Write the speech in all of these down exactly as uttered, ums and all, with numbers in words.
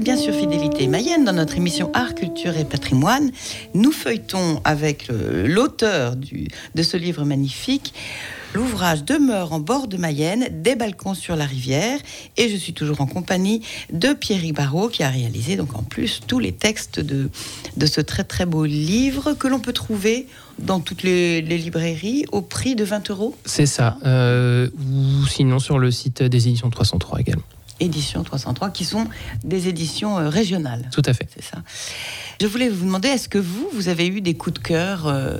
bien sur Fidélité Mayenne. Dans notre émission Art, Culture et Patrimoine, nous feuilletons avec le, l'auteur du, de ce livre magnifique l'ouvrage Demeure en bord de Mayenne, des balcons sur la rivière. Et je suis toujours en compagnie de Pierrick Barraud, qui a réalisé donc en plus tous les textes de, de ce très très beau livre que l'on peut trouver dans toutes les, les librairies au prix de vingt euros. C'est ça, euh, ou sinon sur le site des éditions trois cent trois également. Éditions trois cent trois, qui sont des éditions euh, régionales. Tout à fait. C'est ça. Je voulais vous demander, est-ce que vous, vous avez eu des coups de cœur euh,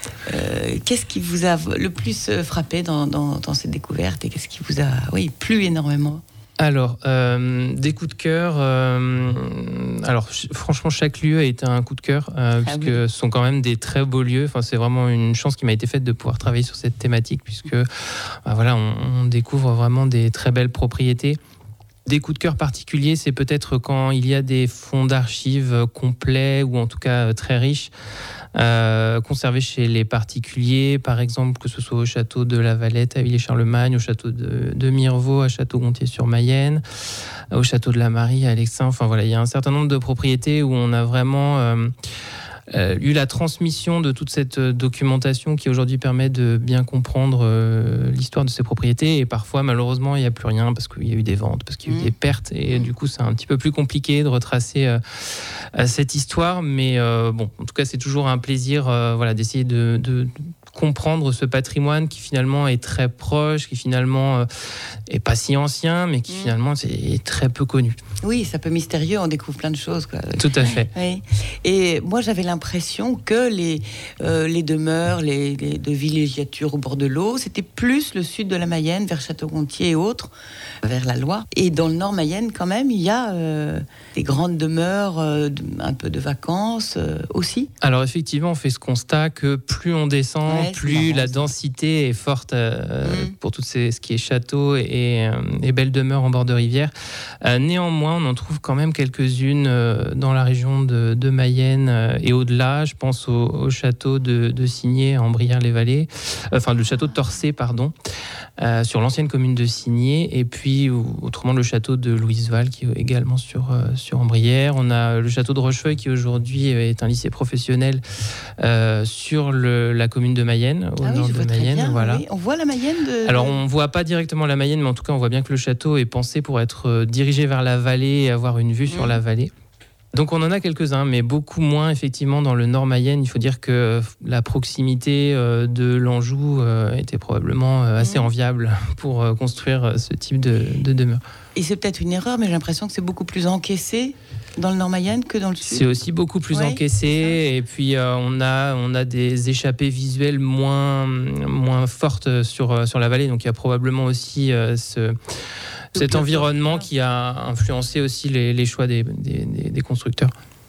euh, Qu'est-ce qui vous a le plus frappé dans, dans, dans cette découverte et qu'est-ce qui vous a oui, plu énormément ? Alors, euh, des coups de cœur. Euh, alors, ch- franchement, chaque lieu a été un coup de cœur, euh, ah puisque oui. ce sont quand même des très beaux lieux. Enfin, c'est vraiment une chance qui m'a été faite de pouvoir travailler sur cette thématique, puisque bah, voilà, on, on découvre vraiment des très belles propriétés. Des coups de cœur particuliers, c'est peut-être quand il y a des fonds d'archives complets ou en tout cas très riches, euh, conservés chez les particuliers, par exemple que ce soit au château de la Valette à Villers-Charlemagne, au château de, de Mirevaux, à Château-Gontier-sur-Mayenne, au château de la Marie à Alexin. Enfin voilà, il y a un certain nombre de propriétés où on a vraiment euh, Euh, eu la transmission de toute cette documentation qui aujourd'hui permet de bien comprendre euh, l'histoire de ces propriétés, et parfois malheureusement il n'y a plus rien parce qu'il y a eu des ventes, parce qu'il y a eu des pertes, et du coup c'est un petit peu plus compliqué de retracer euh, cette histoire, mais euh, bon, en tout cas c'est toujours un plaisir euh, voilà, d'essayer de, de, de comprendre ce patrimoine qui finalement est très proche, qui finalement euh, est pas si ancien, mais qui finalement est très peu connu. Oui, c'est un peu mystérieux, on découvre plein de choses, quoi. Tout à fait. Oui. Et moi, j'avais l'impression que les, euh, les demeures les, les de villégiature au bord de l'eau, c'était plus le sud de la Mayenne, vers Château-Gontier et autres, vers la Loire. Et dans le nord Mayenne, quand même, il y a euh, des grandes demeures, euh, un peu de vacances euh, aussi. Alors effectivement, on fait ce constat que plus on descend, ouais, plus marrant, la densité est forte euh, mmh. pour tout ces, ce qui est château et, et belles demeures en bord de rivière. Euh, néanmoins, on en trouve quand même quelques-unes euh, dans la région de, de Mayenne euh, et au-delà. Je pense au, au château de, de Cigné, en Brière-les-Vallées, euh, enfin le château de Torcé, pardon, euh, sur l'ancienne commune de Cigné, et puis autrement le château de Louiseval qui est également sur, euh, sur Ambrières. On a le château de Rochefeuille qui aujourd'hui est un lycée professionnel euh, sur le, la commune de Mayenne, au ah nord oui, de Mayenne. Bien, voilà. Oui. On voit la Mayenne de... Alors on ne voit pas directement la Mayenne, mais en tout cas on voit bien que le château est pensé pour être dirigé vers la vallée et avoir une vue mmh. sur la vallée. Donc on en a quelques-uns, mais beaucoup moins effectivement dans le nord Mayenne. Il faut dire que la proximité de l'Anjou était probablement assez mmh. enviable pour construire ce type de, de demeure. Et c'est peut-être une erreur, mais j'ai l'impression que c'est beaucoup plus encaissé dans le nord Mayenne que dans le sud. C'est aussi beaucoup plus oui, encaissé, et puis euh, on a on a des échappées visuelles moins moins fortes sur sur la vallée. Donc il y a probablement aussi euh, ce cet environnement qui a influencé aussi les, les choix des, des, des constructeurs.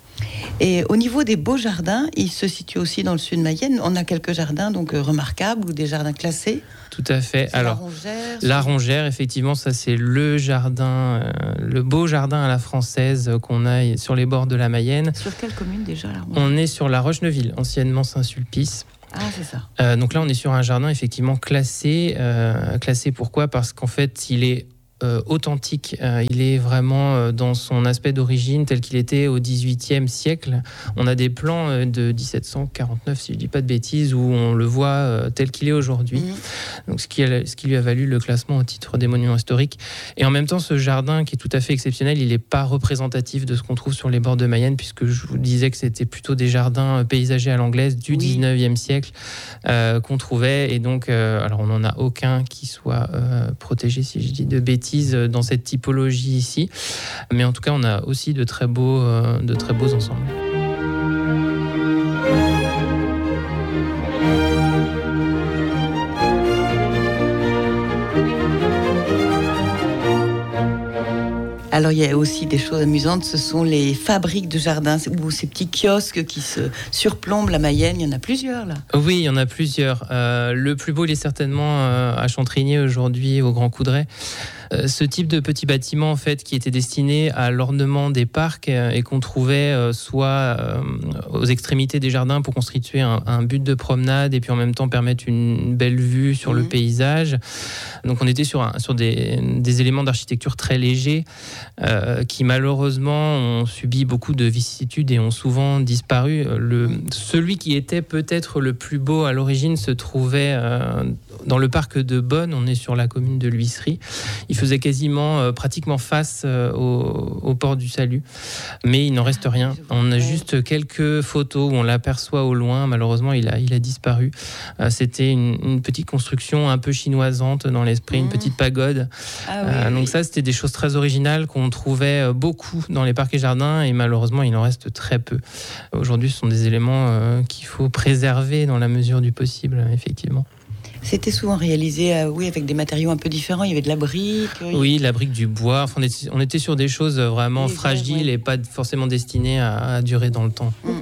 Et au niveau des beaux jardins, ils se situent aussi dans le sud de Mayenne. On a quelques jardins donc euh, remarquables ou des jardins classés. Tout à fait. C'est Alors, la Rongère, la Rongère, effectivement, ça c'est le jardin, euh, le beau jardin à la française qu'on a sur les bords de la Mayenne. Sur quelle commune déjà, la Rongère ? On est sur la Roche-Neuville, anciennement Saint-Sulpice. Ah, c'est ça. Euh, donc là, on est sur un jardin effectivement classé. Euh, classé pourquoi ? Parce qu'en fait, il est Euh, authentique. Euh, il est vraiment euh, dans son aspect d'origine tel qu'il était au dix-huitième siècle. On a des plans euh, de dix-sept cent quarante-neuf, si je ne dis pas de bêtises, où on le voit euh, tel qu'il est aujourd'hui. Mmh. Donc, ce qui, a, ce qui lui a valu le classement au titre des monuments historiques. Et en même temps, ce jardin qui est tout à fait exceptionnel, il n'est pas représentatif de ce qu'on trouve sur les bords de Mayenne, puisque je vous disais que c'était plutôt des jardins paysagers à l'anglaise du oui. dix-neuvième siècle euh, qu'on trouvait. Et donc, euh, alors on n'en a aucun qui soit euh, protégé, si je dis de bêtises, dans cette typologie ici, mais en tout cas on a aussi de très beaux, euh, de très beaux ensembles. Alors il y a aussi des choses amusantes, ce sont les fabriques de jardins ou ces petits kiosques qui se surplombent la Mayenne. Il y en a plusieurs là. Oui, il y en a plusieurs. Euh, le plus beau, il est certainement euh, à Chantrigny aujourd'hui, au Grand Coudray. euh, ce type de petit bâtiment en fait qui était destiné à l'ornement des parcs euh, et qu'on trouvait euh, soit euh, aux extrémités des jardins pour constituer un, un but de promenade et puis en même temps permettre une belle vue sur mmh. le paysage. Donc on était sur, un, sur des, des éléments d'architecture très légers euh, qui malheureusement ont subi beaucoup de vicissitudes et ont souvent disparu. Le, celui qui était peut-être le plus beau à l'origine se trouvait euh, dans le parc de Bonne, on est sur la commune de l'Huisserie. Il faisait quasiment euh, pratiquement face euh, au, au port du Salut, mais il n'en reste rien. On a juste quelques photos où on l'aperçoit au loin. Malheureusement, il a, il a disparu. Euh, c'était une, une petite construction un peu chinoisante dans l'esprit, mmh. une petite pagode. Ah, oui, euh, donc oui. ça, c'était des choses très originales qu'on trouvait beaucoup dans les parcs et jardins, et malheureusement, il en reste très peu. Aujourd'hui, ce sont des éléments euh, qu'il faut préserver dans la mesure du possible, effectivement. C'était souvent réalisé euh, oui, avec des matériaux un peu différents. Il y avait de la brique. Oui, de la brique, du bois. Enfin, on, était, on était sur des choses vraiment oui, fragiles ouais. et pas forcément destinées à, à durer dans le temps. Mmh.